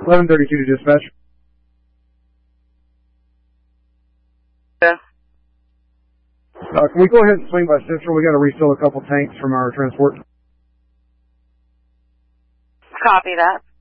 1132 to dispatch. Yeah. Can we go ahead and swing by Central? We got to refill a couple tanks from our transport. Copy that.